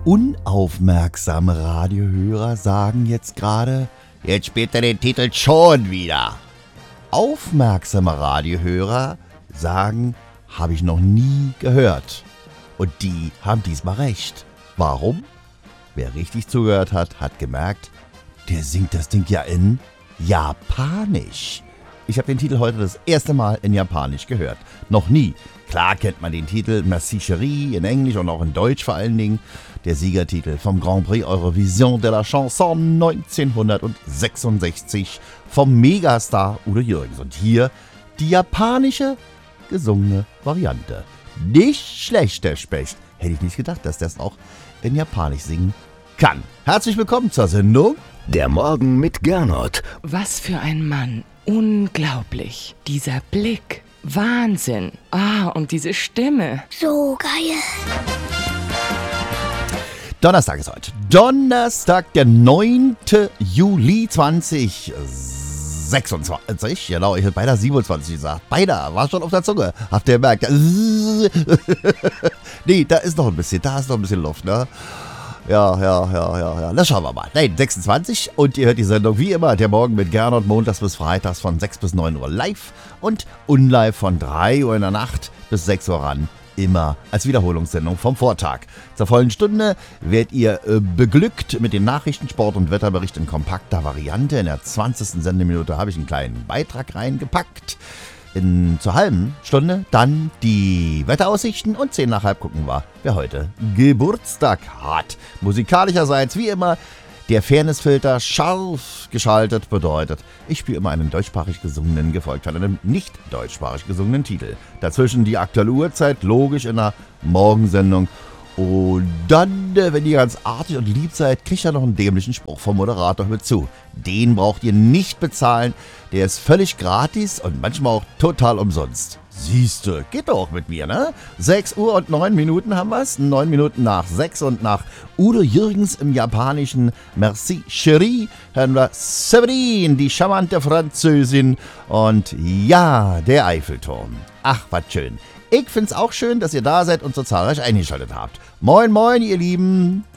Unaufmerksame Radiohörer sagen jetzt gerade, jetzt spielt er den Titel schon wieder. Aufmerksame Radiohörer sagen, habe ich noch nie gehört. Und die haben diesmal recht. Warum? Wer richtig zugehört hat, hat gemerkt, der singt das Ding ja in Japanisch. Ich habe den Titel heute das erste Mal in Japanisch gehört. Noch nie. Klar kennt man den Titel Merci Chérie in Englisch und auch in Deutsch vor allen Dingen. Der Siegertitel vom Grand Prix Eurovision de la Chanson 1966 vom Megastar Udo Jürgens. Und hier die japanische gesungene Variante. Nicht schlecht, der Specht. Hätte ich nicht gedacht, dass das auch in Japanisch singen kann. Herzlich willkommen zur Sendung Der Morgen mit Gernot. Was für ein Mann. Unglaublich. Dieser Blick. Wahnsinn. Und diese Stimme. So geil. Donnerstag ist heute. Donnerstag, der 9. Juli 2026. Genau, ich hätte beinahe 27 gesagt. Beinahe, war schon auf der Zunge. Habt ihr gemerkt? Nee, da ist noch ein bisschen Luft, ne? Ja. Das schauen wir mal. Nein, 26 und ihr hört die Sendung wie immer, der Morgen mit Gernot, montags bis freitags von 6 bis 9 Uhr live und unlive von 3 Uhr in der Nacht bis 6 Uhr ran. Immer als Wiederholungssendung vom Vortag. Zur vollen Stunde werdet ihr beglückt mit dem Nachrichten-, Sport- und Wetterbericht in kompakter Variante. In der 20. Sendeminute habe ich einen kleinen Beitrag reingepackt. Zur halben Stunde dann die Wetteraussichten und 10 nach halb gucken wir, wer heute Geburtstag hat. Musikalischerseits wie immer der Fairnessfilter scharf geschaltet bedeutet, ich spiele immer einen deutschsprachig gesungenen, gefolgt von einem nicht deutschsprachig gesungenen Titel. Dazwischen die aktuelle Uhrzeit, logisch in der Morgensendung. Und dann, wenn ihr ganz artig und lieb seid, kriegt ihr noch einen dämlichen Spruch vom Moderator mit zu. Den braucht ihr nicht bezahlen, der ist völlig gratis und manchmal auch total umsonst. Siehste, geht doch mit mir, ne? 6 Uhr und 9 Minuten haben wir's. 9 Minuten nach 6 und nach Udo Jürgens im japanischen Merci Chérie hören wir Séverine, die charmante Französin. Und ja, der Eiffelturm. Ach, was schön. Ich find's auch schön, dass ihr da seid und so zahlreich eingeschaltet habt. Moin, moin, ihr Lieben.